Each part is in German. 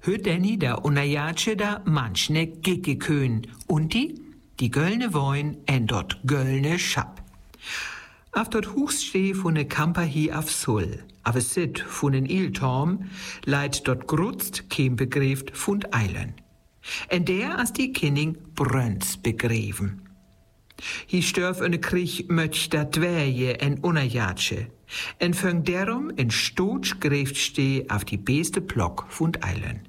hört Danny da Unajatsche da manchne Gicke kön und die göllne Woin en dort göllne Schap. Auf dort Huchststeh von ne Kamper hi auf Sull, aber sit von en Iltorm, leid dort grutzt kein begräft fund Eilen. En der as die Kinning Brönz begräven. Hi störf eine Krieg möcht dat Dwerje en Unajatsche, en föng derum en Stotsch gräft steh auf die beste Plock fund Eilen.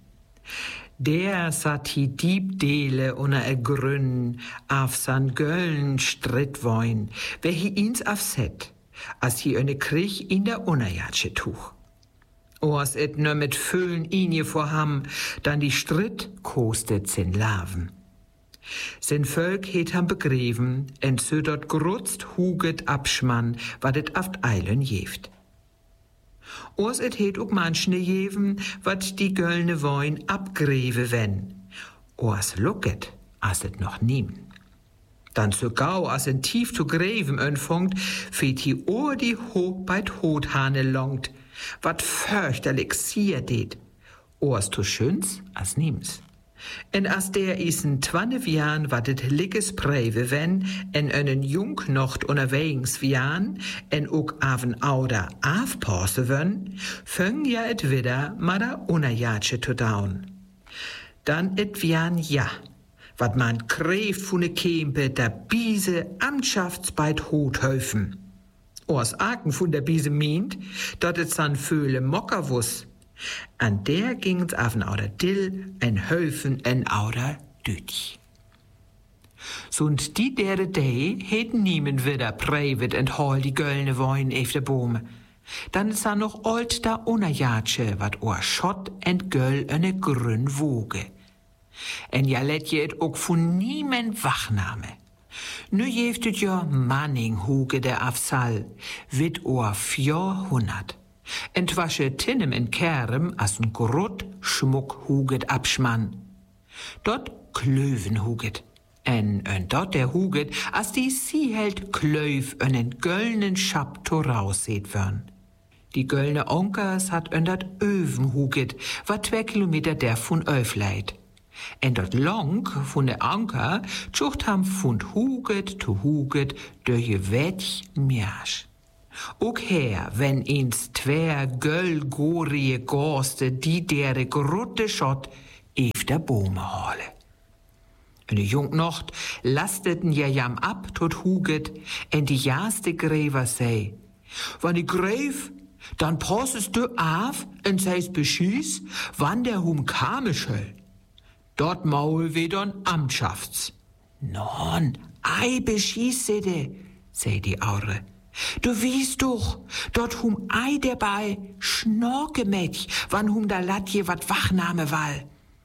Der sat hi Diebdele unna Grün auf san Göllen Strittwoin, wer hi ins afset, as hi eine Krieg in der Unajatsche tuch. Oas et nö mit Füllen inje vorham, dann die Stritt kostet sin Laven. Sin Völk het ham begreven, en so dort grutzt huget abschmann, wat et aft Eilen jeft. Oas et het ook manchne jeven, wat die göllne Woin abgreve wen. Oas lucket, as et noch niem. Dan so gau as en tief zu greven önfungt, feet hi oor die hoop beit Hothane longt, wat fürchterlich sier det. Oas to schöns as niems. En as der isen 12 Jahren wat et liges preve wen, en einen Jungnocht unterwegs wian, en ook aven ouder afpasse wen, föng ja et wieder ma da Unajatsche to daun. Dan et wian ja, wat man kreft von ne Kempe da Biese Amtschaftsbeit Hothöfen. Oas Aken von der Biese meint, dat et san Föhle Mocker wuss. An der ging's afen ouder Dill, en Höfen, en ouder Dütch. Sund die derde Day heten niemand wieder prävet en hol die göllne Woin ef de Bome. Dann is noch old da Unajatsche, wat oor Schott en Göll eine grün Woge. En ja let je et ook von niemand Wachname. Nu jeft het jo Manning huge der Afsal, wit oor 400. En twasche tinnem en kerem as n grot schmuck huget abschmann. Dort klöven huget. En dort der huget, as die siehelt klöv en göllnen Schap to rausseht wörn. Die göllne Onkers hat dat Öven huget, wat 2 Kilometer der von Öf leit. En dort long von der Anker tschucht ham fund huget to huget durch je wetch mjasch. Ook her, wenn ins 2 göllgorie Gorste die dere grotte Schott ef der Bome hale. Eine Jungnocht lasteten ja jam ab tot huget, en die jaste Gräver sei. Wann die Gräf, dann passest du af en seis beschieß, wann der hum kame schöll. Dort maul wedern Amtschafts. Non, ei beschieße de, sei die Aure. Du wiest doch, dort hum ei dabei Schnorkemetch, wann hum da Latje wat Wachname wall.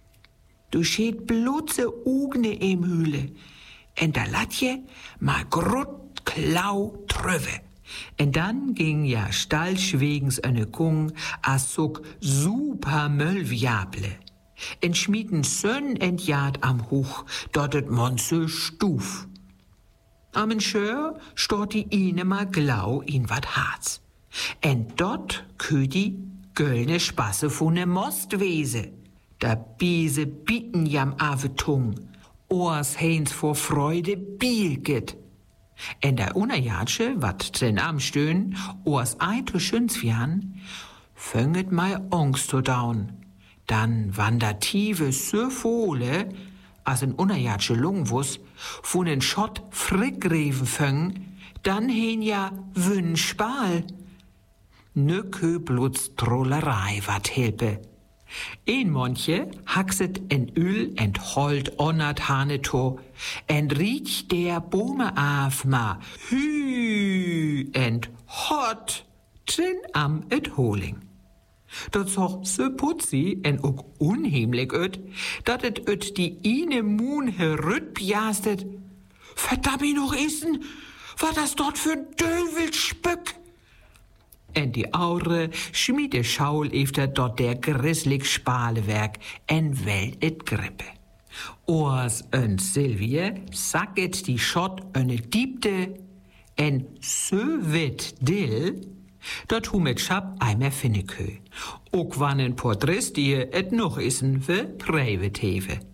Du scheet blutze Ugne im Hühle, en da Latje ma grut klau tröwe. En dann ging ja stallschwegens eine Kung, as sog super Möllviable. En schmieden Sönn entjad am Huch, dort et Monse Stuf. Am en Schör stort die ine mal glau in wat Harz. En dort kö die göllne Spasse von ne Mostwese. Da Biese bieten jam ave Tung, oas heins vor Freude bielget. En der Unajatsche, wat den am stöhn, oas eito schönsvian, fönget mei Angst to daun. Dann wandert tiefe Söfole, as en Unajatsche Lungwuss, von en Schott frickreven föng, dann hen ja Wünschbal. Ne Köblutz Trollerei wat helpe. Een Monche haxet en Öl ent hold onnert Haneto, en riech der Bome af ma hü ent hot trin am et Holing. Dat soch so putzi en ook unheimlich öt, dat et öt die ine Moon herütpjastet. Verdammt noch essen, war das dort für Dövelspöck? En die Aure schmiede Schaul efter dort der grisslig Spalewerk en welt et Grippe. Oas en Silvie sacket die Schott eine Diebte en so wit dill, Dort hu mit Schap einmal finnekö. Ook wann ein Porträts die et noch isen we Preive teve.